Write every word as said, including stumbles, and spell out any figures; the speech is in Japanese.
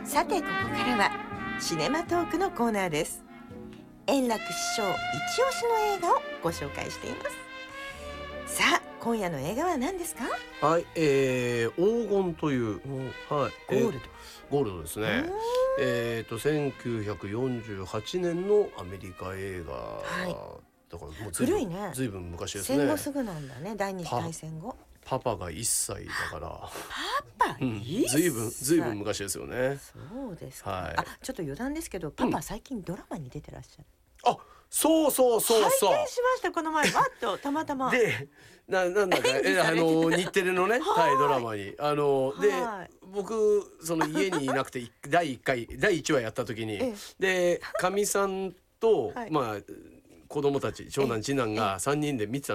さてここからはシネマトークのコーナーです。円楽師匠一押しの映画をご紹介しています。さあ今夜の映画は何ですか？ はい、えー、黄金という、はい、 ゴールド、 えー、ゴールドですね。えーとせんきゅうひゃくよんじゅうはちねんのアメリカ映画、はい、だからもうずいぶん、 古いね、 ずいぶん昔ですね。 戦後すぐなんだね、第二次大戦後。 パパがいっさいだからパパいっさい、 ずいぶんずいぶん昔ですよね。 そうですか、 はい、 あ、ちょっと余談ですけど、パパ最近ドラマに出てらっしゃる、 うん、あ、そうそうそうそう、 拝見しましたこの前バッとたまたまでななんだかえあの日テレのねタイドラマにあので僕その家にいなくてだいいっかいだいいちわやった時にでかみさんと、はい、まあ子供たち長男次男がさんにんで見てた。